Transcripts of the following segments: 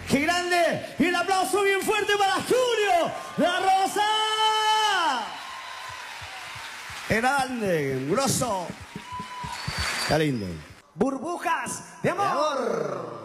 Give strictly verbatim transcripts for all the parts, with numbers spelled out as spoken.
¡Qué grande! Y el aplauso bien fuerte para Julio La Rosa. ¡Qué grande! ¡Grosso! ¡Qué lindo! Burbujas de amor. De amor.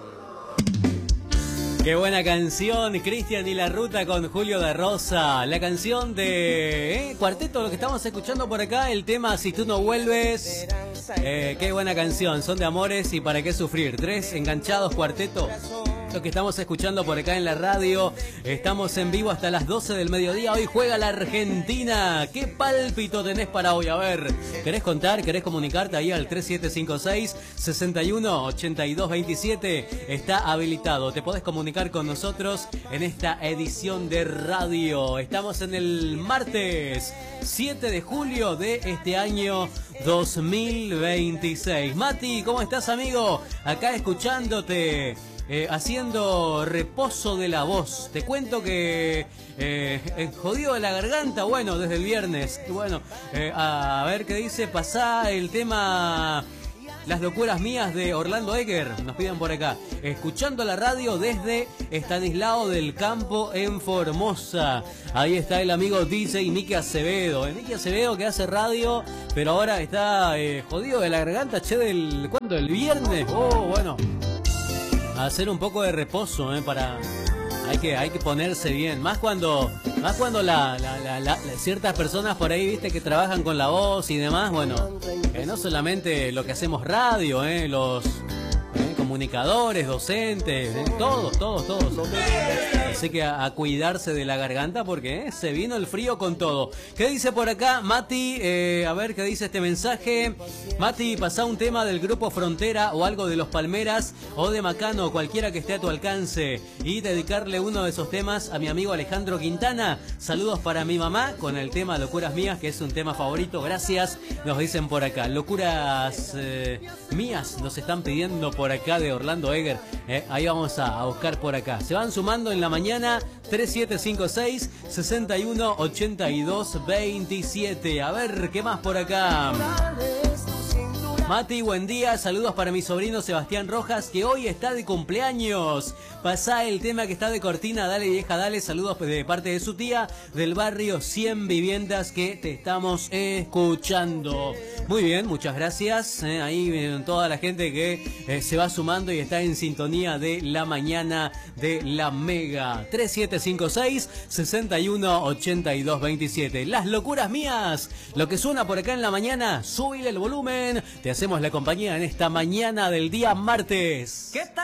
Qué buena canción, Cristian y la Ruta con Julio de Rosa. La canción de ¿eh? Cuarteto, lo que estamos escuchando por acá, el tema Si tú no vuelves. Eh, qué buena canción, son de amores y para qué sufrir. Tres enganchados, Cuarteto. Lo que estamos escuchando por acá en la radio. Estamos en vivo hasta las doce del mediodía. Hoy juega la Argentina. ¿Qué pálpito tenés para hoy? A ver, ¿querés contar? ¿Querés comunicarte ahí al tres siete cinco seis, seis uno, ocho dos dos siete? Está habilitado. Te podés comunicar con nosotros en esta edición de radio. Estamos en el martes siete de julio de este año dos mil veintiséis. Mati, ¿cómo estás, amigo? Acá escuchándote. Eh, haciendo reposo de la voz. Te cuento que eh, eh, jodido de la garganta, bueno, desde el viernes. Bueno, eh, a ver qué dice. Pasá el tema Las locuras mías de Orlando Egger. Nos piden por acá. Escuchando la radio desde Estanislao del Campo en Formosa. Ahí está el amigo D J Miki Acevedo. El Miki Acevedo que hace radio, pero ahora está eh, jodido de la garganta. Che, del ¿cuándo? El viernes. Oh, bueno. A hacer un poco de reposo, ¿eh? Para hay que hay que ponerse bien, más cuando más cuando la, la, la, la, ciertas personas por ahí, viste, que trabajan con la voz y demás. Bueno, eh, no solamente lo que hacemos radio, ¿eh? Los ¿eh? comunicadores, docentes, ¿eh? todos, todos, todos. Así que a, a cuidarse de la garganta porque ¿eh? se vino el frío con todo. ¿Qué dice por acá Mati? Eh, a ver qué dice este mensaje. Mati, pasá un tema del grupo Frontera o algo de los Palmeras o de Macano, cualquiera que esté a tu alcance, y dedicarle uno de esos temas a mi amigo Alejandro Quintana. Saludos para mi mamá con el tema Locuras Mías, que es un tema favorito. Gracias, nos dicen por acá. Locuras eh, mías nos están pidiendo por acá de Orlando Egger. Eh, ahí vamos a, a buscar por acá. Se van sumando en la mañana. Tres siete cinco seis, seis uno, ocho dos dos siete. A ver, ¿qué más por acá? Mati, buen día, saludos para mi sobrino Sebastián Rojas, que hoy está de cumpleaños. Pasá el tema que está de cortina, dale vieja, dale. Saludos de parte de su tía del barrio cien Viviendas, que te estamos escuchando. Muy bien, muchas gracias. Eh, ahí eh, toda la gente que eh, se va sumando y está en sintonía de la mañana de la Mega. Tres siete cinco seis, seis uno, ocho dos dos siete. Las locuras mías, lo que suena por acá en la mañana, súbile el volumen. Te hacemos la compañía en esta mañana del día martes. ¿Qué tal?